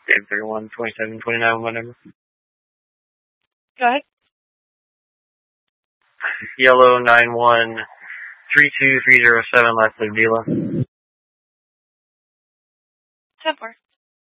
Dave 31, 27, 29, whatever. Go ahead. Yellow 91, 32307, last of Vila. 10-4.